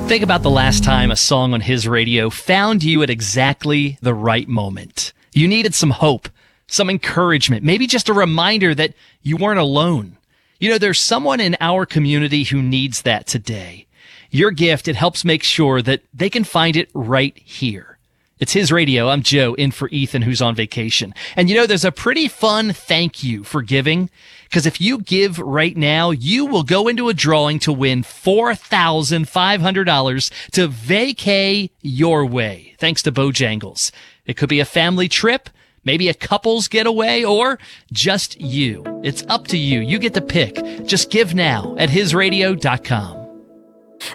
Think about the last time a song on his radio found you at exactly the right moment. You needed some hope, some encouragement, maybe just a reminder that you weren't alone. You know, there's someone in our community who needs that today. Your gift, it helps make sure that they can find it right here. It's His Radio. I'm Joe, in for Ethan, who's on vacation. And you know, there's a pretty fun thank you for giving, because if you give right now, you will go into a drawing to win $4,500 to vacay your way, thanks to Bojangles. It could be a family trip, maybe a couple's getaway, or just you. It's up to you. You get to pick. Just give now at hisradio.com.